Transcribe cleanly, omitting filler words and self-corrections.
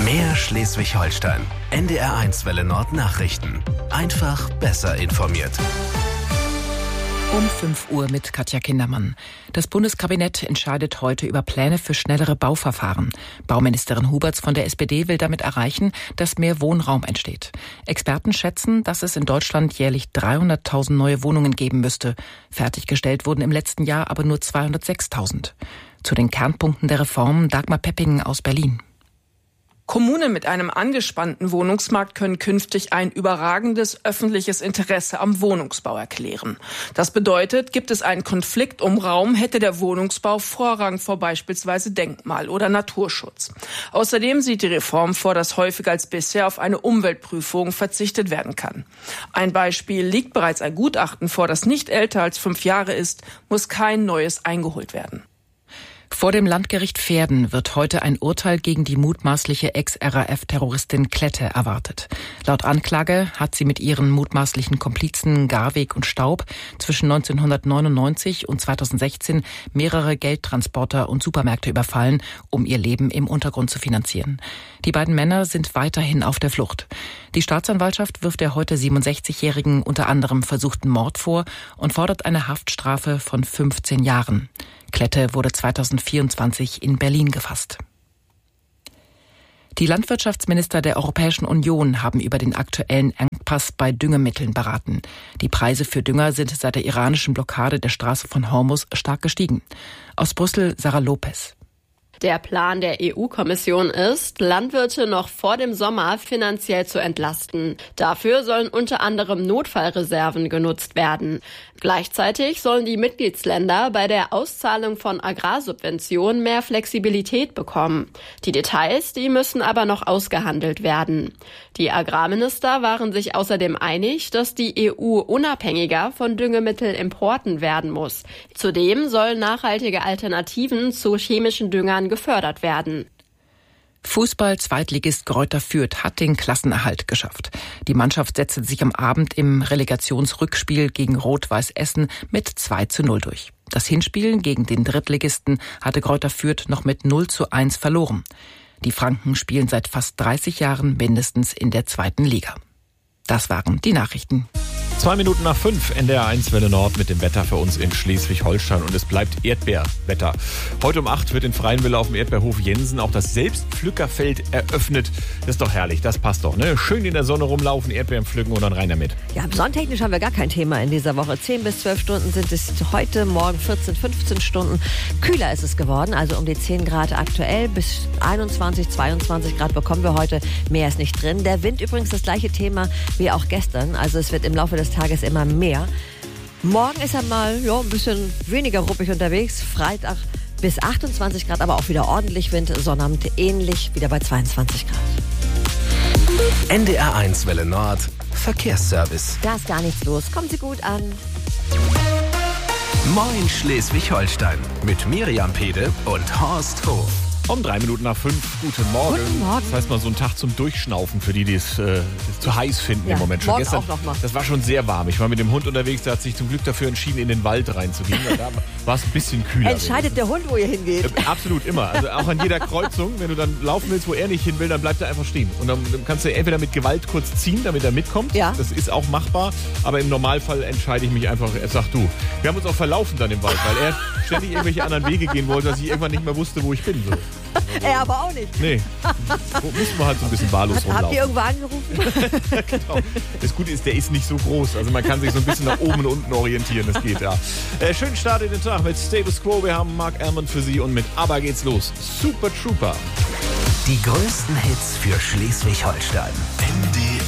Mehr Schleswig-Holstein. NDR1 Welle Nord Nachrichten. Einfach besser informiert. Um 5 Uhr mit Katja Kindermann. Das Bundeskabinett entscheidet heute über Pläne für schnellere Bauverfahren. Bauministerin Huberts von der SPD will damit erreichen, dass mehr Wohnraum entsteht. Experten schätzen, dass es in Deutschland jährlich 300.000 neue Wohnungen geben müsste. Fertiggestellt wurden im letzten Jahr aber nur 206.000. Zu den Kernpunkten der Reform Dagmar Pepping aus Berlin. Kommunen mit einem angespannten Wohnungsmarkt können künftig ein überragendes öffentliches Interesse am Wohnungsbau erklären. Das bedeutet, gibt es einen Konflikt um Raum, hätte der Wohnungsbau Vorrang vor beispielsweise Denkmal- oder Naturschutz. Außerdem sieht die Reform vor, dass häufiger als bisher auf eine Umweltprüfung verzichtet werden kann. Ein Beispiel: liegt bereits ein Gutachten vor, das nicht älter als 5 Jahre ist, muss kein neues eingeholt werden. Vor dem Landgericht Verden wird heute ein Urteil gegen die mutmaßliche Ex-RAF-Terroristin Klette erwartet. Laut Anklage hat sie mit ihren mutmaßlichen Komplizen Garweg und Staub zwischen 1999 und 2016 mehrere Geldtransporter und Supermärkte überfallen, um ihr Leben im Untergrund zu finanzieren. Die beiden Männer sind weiterhin auf der Flucht. Die Staatsanwaltschaft wirft der heute 67-Jährigen unter anderem versuchten Mord vor und fordert eine Haftstrafe von 15 Jahren. Klette wurde 2024 in Berlin gefasst. Die Landwirtschaftsminister der Europäischen Union haben über den aktuellen Engpass bei Düngemitteln beraten. Die Preise für Dünger sind seit der iranischen Blockade der Straße von Hormuz stark gestiegen. Aus Brüssel Sarah Lopez. Der Plan der EU-Kommission ist, Landwirte noch vor dem Sommer finanziell zu entlasten. Dafür sollen unter anderem Notfallreserven genutzt werden. Gleichzeitig sollen die Mitgliedsländer bei der Auszahlung von Agrarsubventionen mehr Flexibilität bekommen. Die Details, die müssen aber noch ausgehandelt werden. Die Agrarminister waren sich außerdem einig, dass die EU unabhängiger von Düngemittelimporten werden muss. Zudem sollen nachhaltige Alternativen zu chemischen Düngern gefördert werden. Fußball-Zweitligist Greuther Fürth hat den Klassenerhalt geschafft. Die Mannschaft setzte sich am Abend im Relegationsrückspiel gegen Rot-Weiß Essen mit 2:0 durch. Das Hinspiel gegen den Drittligisten hatte Greuther Fürth noch mit 0:1 verloren. Die Franken spielen seit fast 30 Jahren mindestens in der 2. Liga. Das waren die Nachrichten. 5:02, NDR1 Welle Nord mit dem Wetter für uns in Schleswig-Holstein. Und es bleibt Erdbeerwetter. Heute um 8 wird in Freienwille auf dem Erdbeerhof Jensen auch das Selbstpflückerfeld eröffnet. Das ist doch herrlich, das passt doch, ne? Schön in der Sonne rumlaufen, Erdbeeren pflücken und dann rein damit. Ja, sonnentechnisch haben wir gar kein Thema in dieser Woche. 10 bis 12 Stunden sind es heute, morgen 14, 15 Stunden. Kühler ist es geworden, also um die 10 Grad aktuell. Bis 21, 22 Grad bekommen wir heute. Mehr ist nicht drin. Der Wind übrigens das gleiche Thema wie auch gestern. Also es wird im Laufe des Tages immer mehr. Morgen ist er mal ein bisschen weniger ruppig unterwegs. Freitag bis 28 Grad, aber auch wieder ordentlich Wind. Sonnabend ähnlich, wieder bei 22 Grad. NDR1 Welle Nord Verkehrsservice. Da ist gar nichts los. Kommen Sie gut an. Moin Schleswig-Holstein mit Miriam Pede und Horst Hof. Um 5:03. Guten Morgen. Guten Morgen. Das heißt mal so ein Tag zum Durchschnaufen für die, die es zu heiß finden im Moment. Schon gestern, auch noch mal. das war schon sehr warm. Ich war mit dem Hund unterwegs, der hat sich zum Glück dafür entschieden, in den Wald reinzugehen. Da war es ein bisschen kühler. Entscheidet der Hund, wo ihr hingeht. Absolut immer. Also auch an jeder Kreuzung, wenn du dann laufen willst, wo er nicht hin will, dann bleibt er einfach stehen. Und dann kannst du entweder mit Gewalt kurz ziehen, damit er mitkommt. Ja. Das ist auch machbar. Aber im Normalfall entscheide ich mich einfach, er sagt du. Wir haben uns auch verlaufen dann im Wald, weil er ständig irgendwelche anderen Wege gehen wollte, dass ich irgendwann nicht mehr wusste, wo ich bin. So. Er aber auch nicht. Nee, muss man halt so ein bisschen wahllos rumlaufen. Habt ihr irgendwo angerufen? Genau. Das Gute ist, der ist nicht so groß. Also man kann sich so ein bisschen nach oben und unten orientieren. Das geht, ja. Schönen Start in den Tag mit Status Quo. Wir haben Mark Almond für Sie und mit Aber geht's los. Super Trooper. Die größten Hits für Schleswig-Holstein. NDR